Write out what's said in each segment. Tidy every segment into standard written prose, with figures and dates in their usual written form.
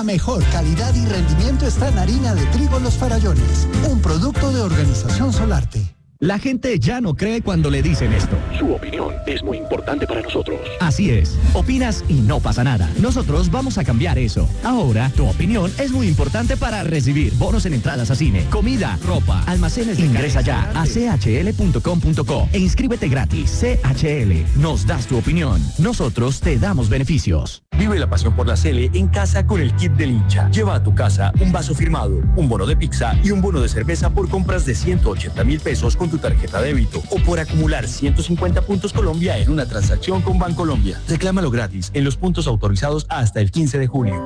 La mejor calidad y rendimiento está en harina de trigo Los Farallones, un producto de Organización Solarte. La gente ya no cree cuando le dicen esto. Su opinión es muy importante para nosotros. Así es. Opinas y no pasa nada. Nosotros vamos a cambiar eso. Ahora, tu opinión es muy importante para recibir bonos en entradas a cine, comida, ropa, almacenes. Ingresa ya a chl.com.co e inscríbete gratis. CHL. Nos das tu opinión. Nosotros te damos beneficios. Vive la pasión por la Sele en casa con el kit del hincha. Lleva a tu casa un vaso firmado, un bono de pizza y un bono de cerveza por compras de 180,000 pesos con tu tarjeta débito o por acumular 150 puntos Colombia en una transacción con Bancolombia. Reclámalo gratis en los puntos autorizados hasta el 15 de junio.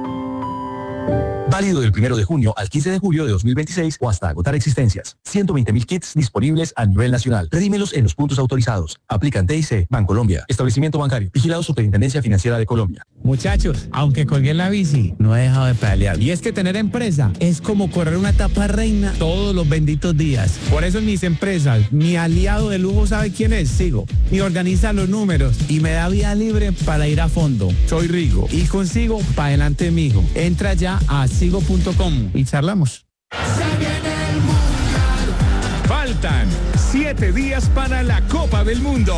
Válido del 1 de junio al 15 de julio de 2026 o hasta agotar existencias. 120,000 kits disponibles a nivel nacional. Redímelos en los puntos autorizados. Aplican TIC, Bancolombia, Establecimiento Bancario, vigilado Superintendencia Financiera de Colombia. Muchachos, aunque colgué en la bici, no he dejado de pedalear. Y es que tener empresa es como correr una etapa reina todos los benditos días. Por eso en mis empresas, mi aliado de lujo sabe quién es, Sigo. Y organiza los números y me da vía libre para ir a fondo. Soy Rigo y consigo pa' adelante mijo. Entra ya a sigo.com y charlamos. Faltan 7 días para la Copa del Mundo.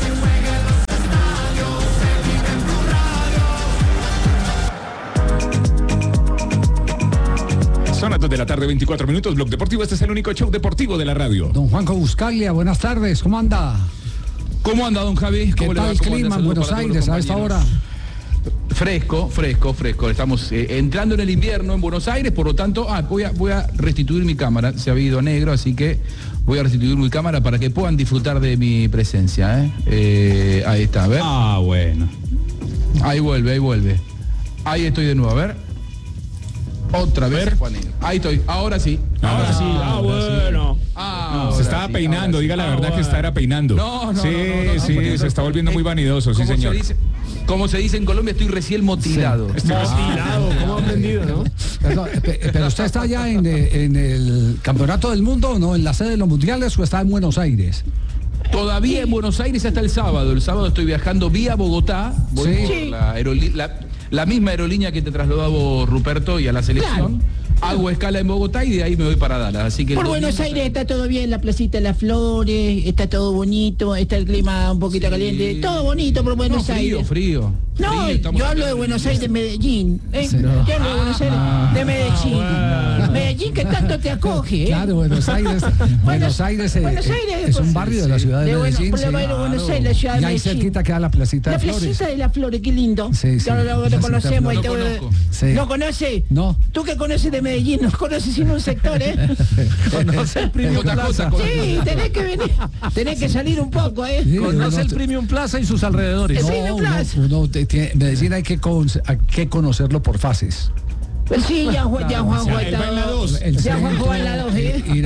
Son las 2 de la tarde, 24 minutos. Blog Deportivo, este es el único show deportivo de la radio. Don Juanjo Buscaglia, buenas tardes, ¿cómo anda? ¿Cómo anda, don Javi? ¿Qué tal el clima en Buenos Aires a esta hora? Fresco. Estamos entrando en el invierno en Buenos Aires, por lo tanto, voy a restituir mi cámara. Se ha ido a negro, así que voy a restituir mi cámara para que puedan disfrutar de mi presencia. Ahí está, a ver. Bueno. Ahí vuelve. Ahí estoy de nuevo, a ver. Otra vez, Juanito. Ahí estoy, ahora sí. Ahora sí. Bueno. Se estaba peinando, diga la verdad que estaba peinando. No. Sí, se está volviendo muy vanidoso, sí, señor. Como se dice en Colombia, estoy recién motilado. Sí. Motilado, ¿cómo ha aprendido, no? Pero usted está ya en el Campeonato del Mundo, ¿no? ¿En la sede de los mundiales o está en Buenos Aires? Todavía en Buenos Aires hasta el sábado. El sábado estoy viajando vía Bogotá. Voy por la misma aerolínea que te trasladó a vos, Ruperto, y a la selección. Claro. Hago escala en Bogotá y de ahí me voy para Dallas. Así que por Buenos Aires está todo bien, la placita de las flores, está todo bonito, está el clima un poquito caliente, todo bonito por Buenos Aires. Frío. No, yo hablo de Buenos Aires, de Medellín. Yo hablo de Buenos Aires, de Medellín. Bueno. Medellín que tanto te acoge. Claro, Buenos Aires. Buenos Aires es un barrio de la ciudad de Medellín. Buenos Aires, la ciudad de Medellín. Y ahí cerquita queda la placita de flores. La placita de las flores, qué lindo. Sí. Ahora lo conocemos. Lo conozco. ¿No conoce? No. Tú que conoces de Medellín, no conoces sino un sector, Conoce el Premium Plaza. Sí, tenés que venir. Tenés que salir un poco, Conoce el Premium Plaza y sus alrededores. Medellín hay que conocerlo por fases. Pues sí, ya Juanjo él va en la 2. Ya Juanjo va en la 2, Ir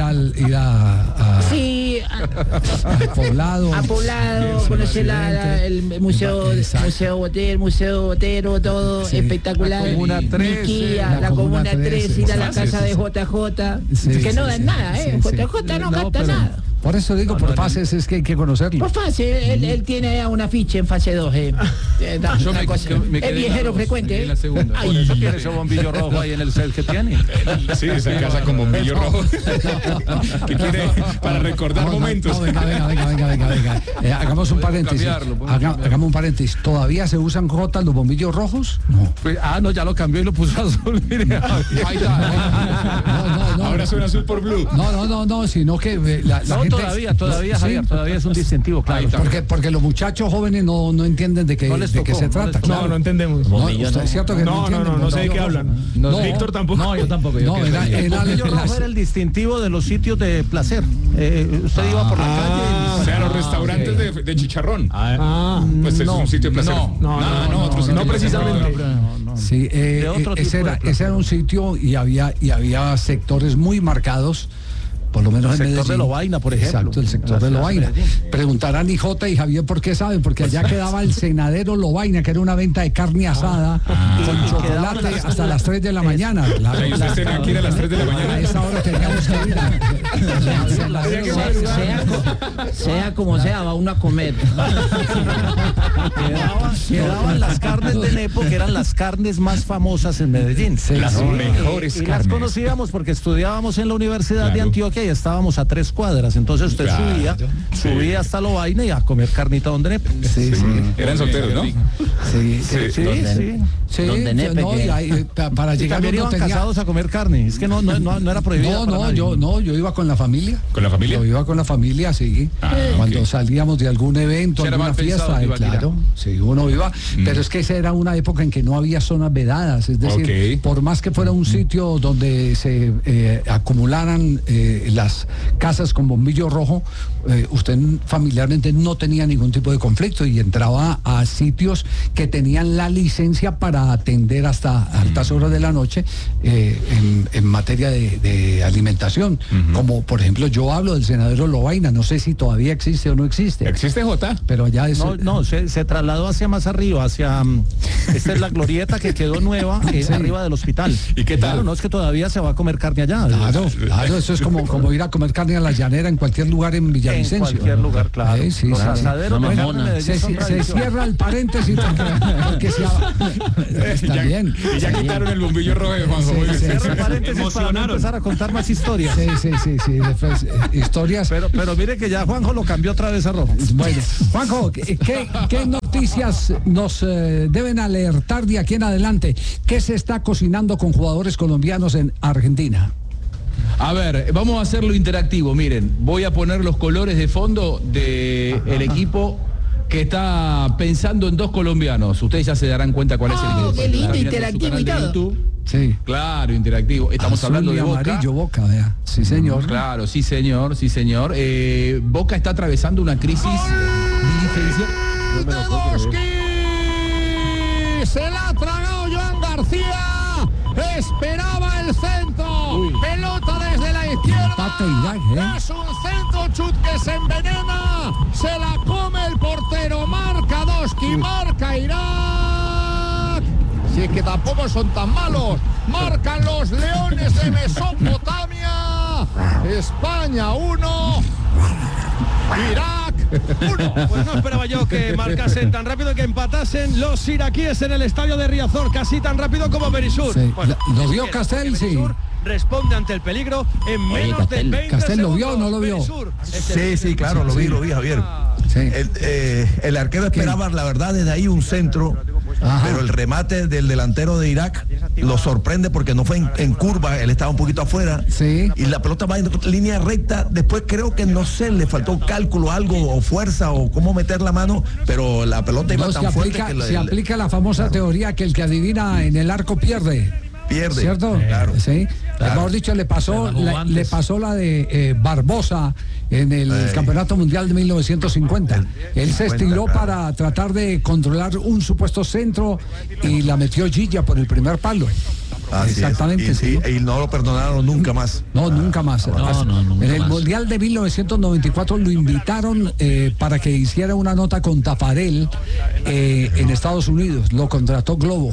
a sí, a Poblado. A Poblado, conocer el museo Botero, el Museo Botero, todo espectacular. La Comuna 3. La Comuna 3, ir a la casa de JJ, que no dan nada, JJ no gasta nada. Por eso digo, por fases es que hay que conocerlo. Por fase, él tiene un afiche en fase 2. Yo me es viajero frecuente. En la segunda. Por eso tiene ese bombillo rojo ahí en el set que tiene. Sí, esa casa con bombillo rojo. ¿Qué quiere? Para recordar momentos. Venga. Hagamos un paréntesis. Hagamos un paréntesis. ¿Todavía se usan J los bombillos rojos? No. Pues, no, ya lo cambió y lo puso azul. Mire. Ahí está. No. Ahora suena azul por blue. No, sino que la gente... Todavía, Javier, todavía es un distintivo, claro. Porque los muchachos jóvenes no entienden de qué se trata. No entendemos. Es cierto que no sé de qué hablan. Víctor tampoco. No, yo tampoco. El bombillo rojo era el distintivo de los sitios de placer. Usted iba por la calle. O sea, los restaurantes de chicharrón. Pues es un sitio de placer. No precisamente. Sí, ese era un sitio y había sectores muy marcados por lo menos el en Medellín. sector de Lovaina, por ejemplo. Exacto, el sector de Lovaina. Preguntarán y Jota y Javier por qué saben, porque allá quedaba el Senadero Lovaina, que era una venta de carne asada con chocolate hasta las 3 de la mañana. Usted tenía que ir a las 3 de la mañana. A esa hora teníamos que ir. Sea como sea, va uno a comer. Quedaban las carnes de Nepo, que eran las carnes más famosas en Medellín. Las mejores y carnes. las conocíamos porque estudiábamos en la Universidad de Antioquia y estábamos a 3 cuadras. Entonces usted subía hasta Lovaina y a comer carnita donde Nepe. Sí. Eran solteros, ¿no? Sí. Donde Nepe, no, para llegar también iban casados a comer carne. Es que no era prohibido. Yo iba con la familia. ¿Con la familia? Yo iba con la familia, sí. Cuando salíamos de algún evento, alguna fiesta, claro, sí, uno iba. Pero es que esa era una época en que no había zonas vedadas. Es decir, por más que fuera un sitio donde se acumularan las casas con bombillo rojo, usted familiarmente no tenía ningún tipo de conflicto y entraba a sitios que tenían la licencia para atender hasta altas horas de la noche en materia de alimentación. Como por ejemplo, yo hablo del Senadero Lovaina, no sé si todavía existe o no existe. ¿Existe, Jota? Pero allá es... No, se trasladó hacia más arriba, esta es la glorieta que quedó nueva arriba del hospital. ¿Y qué tal? Claro, no es que todavía se va a comer carne allá. Claro, eso es como ir a comer carne a la llanera en cualquier lugar en Villavicencio. En cualquier lugar, claro. Los asaderos de carne de Medellín se cierra el paréntesis porque está bien. Y ya quitaron el bombillo rojo de Juanjo. Cierra el paréntesis para no empezar a contar más historias. Sí. Historias. Pero mire que ya Juanjo lo cambió otra vez a rojo. Bueno, Juanjo, ¿qué noticias nos deben alertar de aquí en adelante? ¿Qué se está cocinando con jugadores colombianos en Argentina? A ver, vamos a hacerlo interactivo. Miren, voy a poner los colores de fondo del equipo que está pensando en 2 colombianos. Ustedes ya se darán cuenta cuál es el equipo. Qué lindo, interactivo y todo. Sí. Claro, interactivo. Estamos Azul hablando de Boca. Amarillo, Boca, vea. Sí, señor. Claro, sí, señor. Boca está atravesando una crisis dirigencial. Se la ha tragado Joan García. Esperaba el centro. Pelota desde la izquierda. Es un centro chut que se envenena. Se la come el portero. Marca Doski. Marca Irak. Si es que tampoco son tan malos. Marcan los Leones de Mesopotamia. España 1. Irak 1. Pues no esperaba yo que marcasen tan rápido y que empatasen los iraquíes en el estadio de Riazor, casi tan rápido como Berisur. Sí. Bueno, ¿Lo vio Castel? Sí. Responde ante el peligro en menos de 20 Castel, ¿lo segundos. vio o no lo vio? Sí, claro, lo vi, Javier. Sí. El arquero esperaba, la verdad, desde ahí un centro. Pero el remate del delantero de Irak lo sorprende porque no fue en curva, él estaba un poquito afuera. Sí. Y la pelota va en línea recta. Después creo que no sé, le faltó cálculo, algo, o fuerza, o cómo meter la mano, pero la pelota iba tan fuerte que se aplica la famosa teoría que el que adivina en el arco pierde. ¿Cierto? Claro. Sí. Mejor dicho, le pasó la de Barbosa en el Campeonato Mundial de 1950. Él se estiró para tratar de controlar un supuesto centro y la metió Gilla por el primer palo. Exactamente. Y no lo perdonaron nunca más. No, nunca más. En el Mundial de 1994 lo invitaron para que hiciera una nota con Tafarel en Estados Unidos. Lo contrató Globo.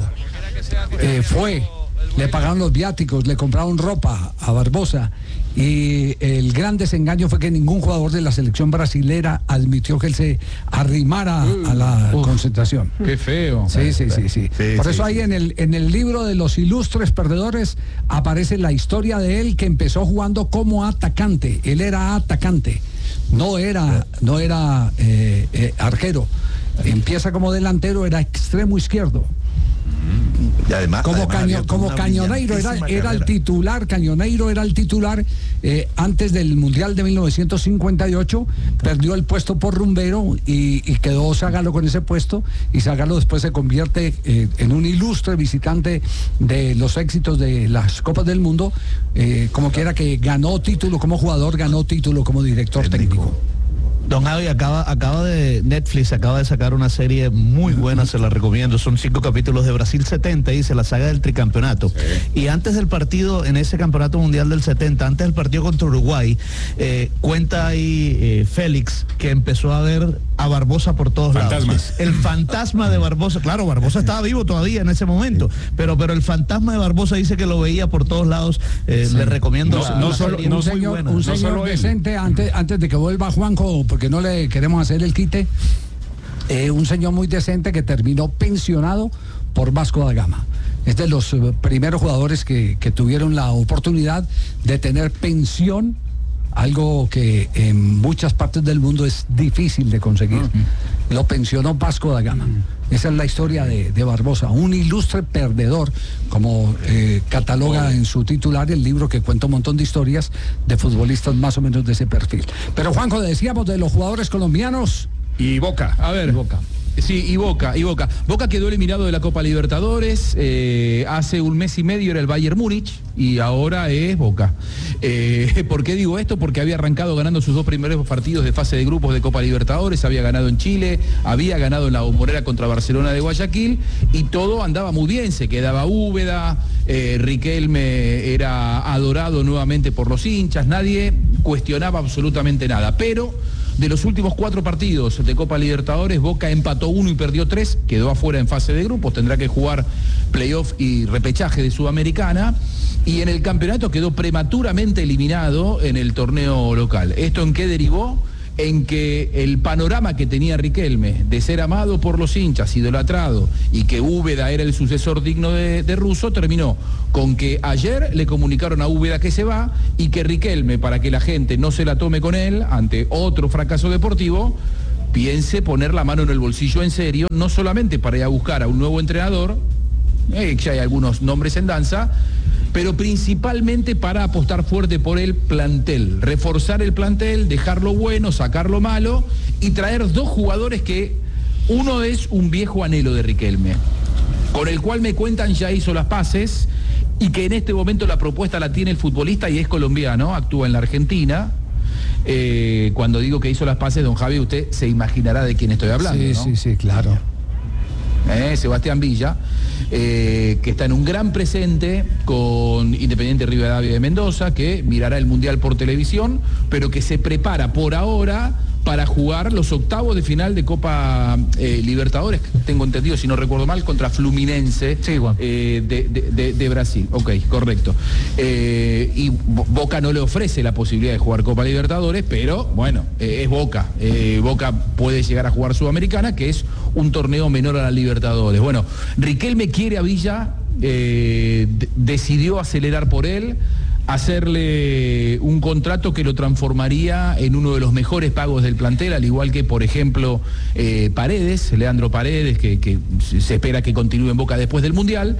Le pagaron los viáticos, le compraron ropa a Barbosa y el gran desengaño fue que ningún jugador de la selección brasilera admitió que él se arrimara a la concentración. Qué feo. Sí. Por eso ahí en el libro de los ilustres perdedores aparece la historia de él, que empezó jugando como atacante. Él era atacante, no era arquero. Empieza como delantero, era extremo izquierdo. Y además, como Cañoneiro era el titular. Cañoneiro era el titular antes del Mundial de 1958. Perdió el puesto por Rumbero y quedó Zagallo con ese puesto, y Zagallo después se convierte en un ilustre visitante de los éxitos de las Copas del Mundo, como quiera, que ganó título como jugador, ganó título como director técnico. Don Javi, acaba de Netflix, acaba de sacar una serie muy buena, se la recomiendo. Son 5 capítulos de Brasil 70, dice la saga del tricampeonato. Sí. Y antes del partido, en ese campeonato mundial del 70, antes del partido contra Uruguay, cuenta ahí Félix que empezó a ver a Barbosa por todos lados. El fantasma de Barbosa, claro, Barbosa estaba vivo todavía en ese momento, pero el fantasma de Barbosa dice que lo veía por todos lados. Le recomiendo. Un señor decente, antes de que vuelva Juanjo, porque no le queremos hacer el quite, un señor muy decente que terminó pensionado por Vasco da Gama. Es de los primeros jugadores que tuvieron la oportunidad de tener pensión, algo que en muchas partes del mundo es difícil de conseguir. Lo pensionó Vasco da Gama. Esa es la historia de Barbosa, un ilustre perdedor, como cataloga en su titular el libro, que cuenta un montón de historias de futbolistas más o menos de ese perfil. Pero Juanjo, decíamos de los jugadores colombianos. Y Boca. A ver, Boca. Sí, y Boca. Boca quedó eliminado de la Copa Libertadores, hace un mes y medio era el Bayern Múnich y ahora es Boca. ¿Por qué digo esto? Porque había arrancado ganando sus 2 primeros partidos de fase de grupos de Copa Libertadores, había ganado en Chile, había ganado en la Bombonera contra Barcelona de Guayaquil y todo andaba muy bien, se quedaba Úbeda, Riquelme era adorado nuevamente por los hinchas, nadie cuestionaba absolutamente nada, pero de los últimos 4 partidos de Copa Libertadores, Boca empató 1 y perdió 3, quedó afuera en fase de grupos, tendrá que jugar playoff y repechaje de Sudamericana, y en el campeonato quedó prematuramente eliminado en el torneo local. ¿Esto en qué derivó? En que el panorama que tenía Riquelme de ser amado por los hinchas, idolatrado, y que Úbeda era el sucesor digno de Russo, terminó con que ayer le comunicaron a Úbeda que se va y que Riquelme, para que la gente no se la tome con él ante otro fracaso deportivo, piense poner la mano en el bolsillo en serio, no solamente para ir a buscar a un nuevo entrenador, ya hay algunos nombres en danza, pero principalmente para apostar fuerte por el plantel, reforzar el plantel, dejar lo bueno, sacar lo malo y traer 2 jugadores que uno es un viejo anhelo de Riquelme, con el cual me cuentan ya hizo las paces y que en este momento la propuesta la tiene el futbolista y es colombiano, actúa en la Argentina. Cuando digo que hizo las paces, don Javi, usted se imaginará de quién estoy hablando, ¿no? Sí, claro. Sebastián Villa, que está en un gran presente con Independiente Rivadavia de Mendoza, que mirará el Mundial por televisión, pero que se prepara por ahora para jugar los octavos de final de Copa Libertadores, tengo entendido, si no recuerdo mal, contra Fluminense, sí, de Brasil. Ok, correcto. Y Boca no le ofrece la posibilidad de jugar Copa Libertadores, pero bueno, es Boca. Boca puede llegar a jugar Sudamericana, que es un torneo menor a la Libertadores. Bueno, Riquelme quiere a Villa, decidió acelerar por él, hacerle un contrato que lo transformaría en uno de los mejores pagos del plantel, al igual que, por ejemplo, Leandro Paredes, que se espera que continúe en Boca después del Mundial.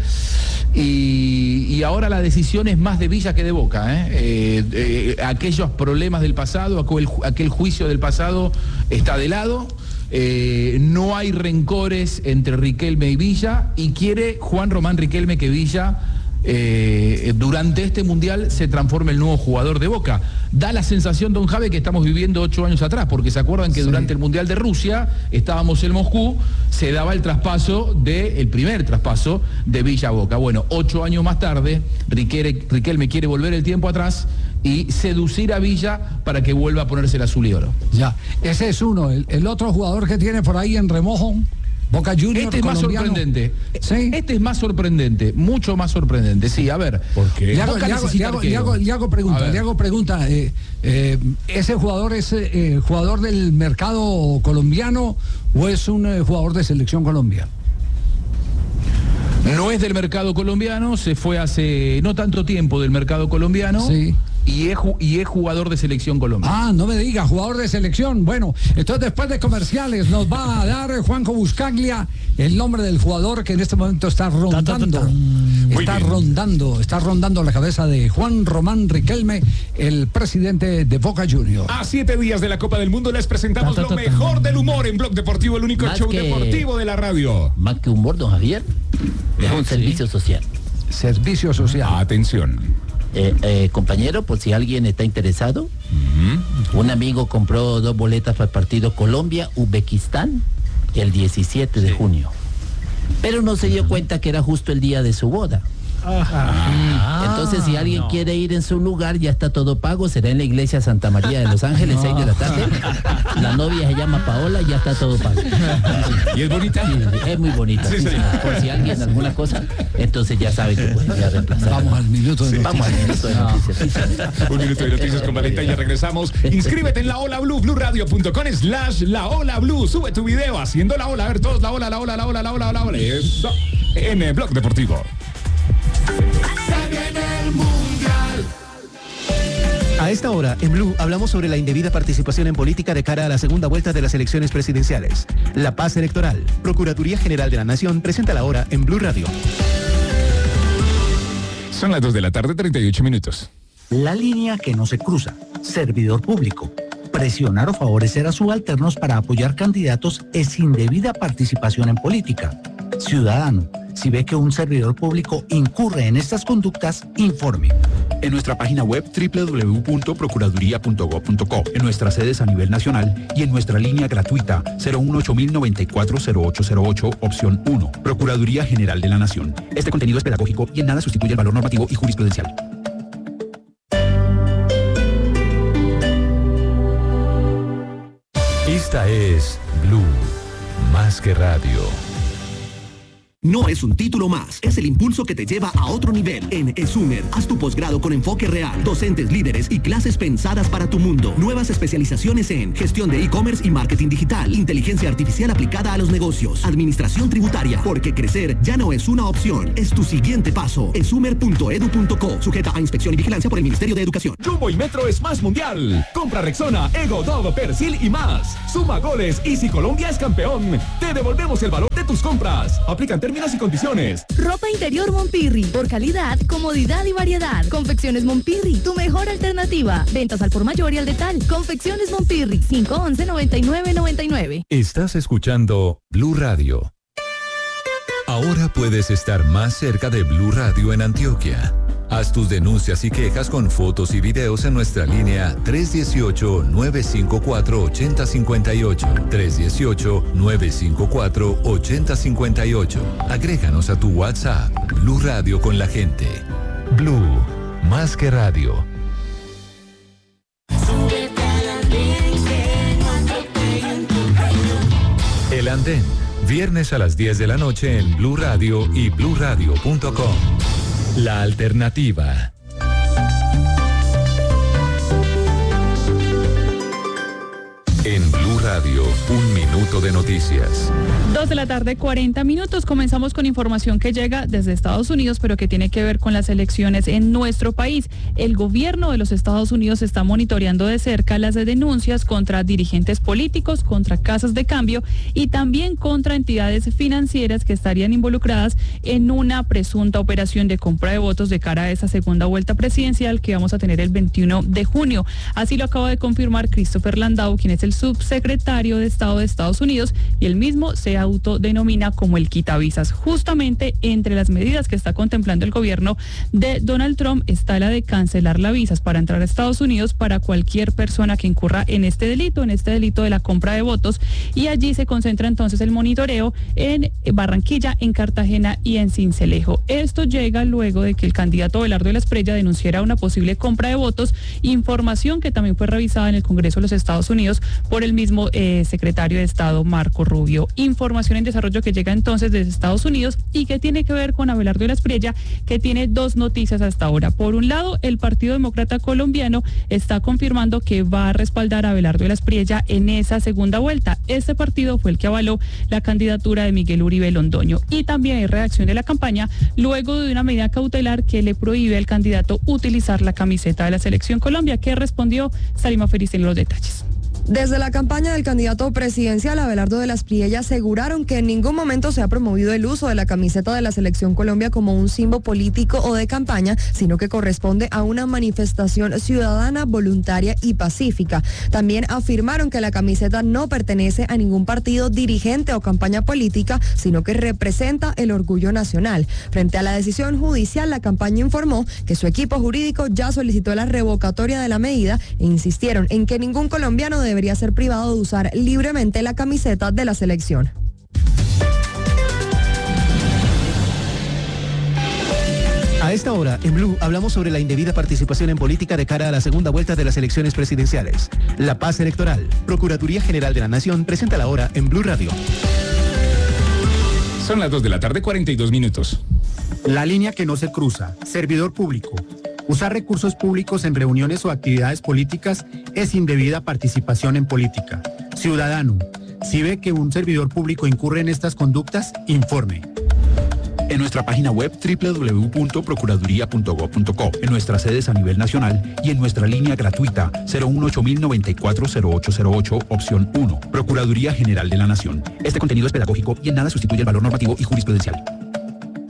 Y ahora la decisión es más de Villa que de Boca. Aquellos problemas del pasado, aquel juicio del pasado está de lado. No hay rencores entre Riquelme y Villa, y quiere Juan Román Riquelme que Villa durante este Mundial se transforma el nuevo jugador de Boca. Da la sensación, don Javi, que estamos viviendo 8 años atrás, porque se acuerdan que durante el Mundial de Rusia estábamos en Moscú, se daba el primer traspaso de Villa a Boca. Bueno, 8 años más tarde, Riquelme quiere volver el tiempo atrás y seducir a Villa para que vuelva a ponerse el azul y oro. Ya, ese es uno. El otro jugador que tiene por ahí en remojo, Boca Juniors. Este es más sorprendente. ¿Sí? Este es más sorprendente, mucho más sorprendente. Sí, a ver. ¿Por qué? Le hago pregunta. ¿Ese jugador es jugador del mercado colombiano o es un jugador de selección Colombia? No es del mercado colombiano, se fue hace no tanto tiempo del mercado colombiano. Sí. Y es jugador de selección Colombia. Ah, no me diga, jugador de selección. Bueno, entonces después de comerciales nos va a dar Juanjo Buscaglia el nombre del jugador que en este momento está rondando. Está rondando la cabeza de Juan Román Riquelme, el presidente de Boca Juniors. A 7 días de la Copa del Mundo les presentamos lo mejor del humor en Blog Deportivo, el único show deportivo de la radio. Más que humor, don Javier, es un servicio social. Servicio social. Atención. Compañero, por si alguien está interesado, un amigo compró 2 boletas para el partido Colombia-Uzbekistán el 17 de junio. Pero no se dio cuenta que era justo el día de su boda. Entonces, si alguien quiere ir en su lugar, ya está todo pago. Será en la iglesia Santa María de Los Ángeles, 6 de la tarde. La novia se llama Paola, ya está todo pago. ¿Y es bonita? Sí, es muy bonita. Sí, por si alguien alguna cosa, entonces ya sabe que puede ya reemplazar. Vamos al minuto de noticias. Vamos al minuto de noticias. Un minuto de noticias con Valenta y ya regresamos. Inscríbete en la Ola Blue, blueradio.com/la Ola Blue. Sube tu video haciendo la ola. A ver todos, la ola. Eso. En el Blog Deportivo. Se viene el Mundial. A esta hora, en Blue, hablamos sobre la indebida participación en política de cara a la segunda vuelta de las elecciones presidenciales. La paz electoral. Procuraduría General de la Nación presenta la hora en Blue Radio. Son las 2 de la tarde, 38 minutos. La línea que no se cruza. Servidor público. Presionar o favorecer a subalternos para apoyar candidatos es indebida participación en política. Ciudadano, si ve que un servidor público incurre en estas conductas, informe. En nuestra página web www.procuraduría.gov.co, en nuestras sedes a nivel nacional y en nuestra línea gratuita 018-094-0808, opción 1, Procuraduría General de la Nación. Este contenido es pedagógico y en nada sustituye el valor normativo y jurisprudencial. Esta es Blue, más que radio. No es un título más, es el impulso que te lleva a otro nivel. En ESUMER, haz tu posgrado con enfoque real, docentes líderes y clases pensadas para tu mundo. Nuevas especializaciones en gestión de e-commerce y marketing digital, inteligencia artificial aplicada a los negocios, administración tributaria, porque crecer ya no es una opción, es tu siguiente paso. esumer.edu.co, sujeta a inspección y vigilancia por el Ministerio de Educación. Jumbo y Metro es más mundial. Compra Rexona, Ego, Dove, Persil y más. Suma goles y si Colombia es campeón, te devolvemos el valor de tus compras. Aplican términos y condiciones. Ropa interior Monpirri, por calidad, comodidad y variedad. Confecciones Monpirri, tu mejor alternativa. Ventas al por mayor y al detal. Confecciones Monpirri, 511-9999. Estás escuchando Blue Radio. Ahora puedes estar más cerca de Blue Radio en Antioquia. Haz tus denuncias y quejas con fotos y videos en nuestra línea 318-954-8058. 318-954-8058. Agréganos a tu WhatsApp. Blue Radio con la gente. Blue, más que radio. El Andén, viernes a las 10 de la noche en Blue Radio y bluradio.com. La alternativa. En Blue Radio, un minuto de noticias. 2 de la tarde, 40 minutos. Comenzamos con información que llega desde Estados Unidos, pero que tiene que ver con las elecciones en nuestro país. El gobierno de los Estados Unidos está monitoreando de cerca las denuncias contra dirigentes políticos, contra casas de cambio y también contra entidades financieras que estarían involucradas en una presunta operación de compra de votos de cara a esa segunda vuelta presidencial que vamos a tener el 21 de junio. Así lo acaba de confirmar Christopher Landau, quien es el subsecretario de Estado de Estados Unidos, y él mismo se autodenomina como el quitavisas. Justamente entre las medidas que está contemplando el gobierno de Donald Trump está la de cancelar las visas para entrar a Estados Unidos para cualquier persona que incurra en este delito de la compra de votos, y allí se concentra entonces el monitoreo en Barranquilla, en Cartagena y en Sincelejo. Esto llega luego de que el candidato Abelardo de la Espriella denunciara una posible compra de votos, información que también fue revisada en el Congreso de los Estados Unidos por el mismo secretario de Estado Marco Rubio. Información en desarrollo que llega entonces desde Estados Unidos y que tiene que ver con Abelardo de la Espriella, que tiene 2 noticias hasta ahora. Por un lado, el Partido Demócrata Colombiano está confirmando que va a respaldar a Abelardo de la Espriella en esa segunda vuelta. Este partido fue el que avaló la candidatura de Miguel Uribe Londoño. Y también hay reacción de la campaña luego de una medida cautelar que le prohíbe al candidato utilizar la camiseta de la Selección Colombia. ¿Qué respondió Salima Feliz en los detalles? Desde la campaña del candidato presidencial Abelardo de las Priella aseguraron que en ningún momento se ha promovido el uso de la camiseta de la Selección Colombia como un símbolo político o de campaña, sino que corresponde a una manifestación ciudadana, voluntaria y pacífica. También afirmaron que la camiseta no pertenece a ningún partido, dirigente o campaña política, sino que representa el orgullo nacional. Frente a la decisión judicial, la campaña informó que su equipo jurídico ya solicitó la revocatoria de la medida e insistieron en que ningún colombiano debería ser privado de usar libremente la camiseta de la selección. A esta hora, en Blue, hablamos sobre la indebida participación en política de cara a la segunda vuelta de las elecciones presidenciales. La paz electoral. Procuraduría General de la Nación presenta la hora en Blue Radio. Son las 2 de la tarde, 42 minutos. La línea que no se cruza. Servidor público. Usar recursos públicos en reuniones o actividades políticas es indebida participación en política. Ciudadano, si ve que un servidor público incurre en estas conductas, informe. En nuestra página web www.procuraduría.gov.co, en nuestras sedes a nivel nacional y en nuestra línea gratuita 018-094-0808, opción 1. Procuraduría General de la Nación. Este contenido es pedagógico y en nada sustituye el valor normativo y jurisprudencial.